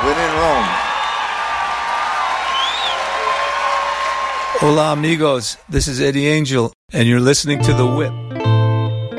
when in Rome. Hola amigos, this is Eddie Angel, and you're listening to The Whip.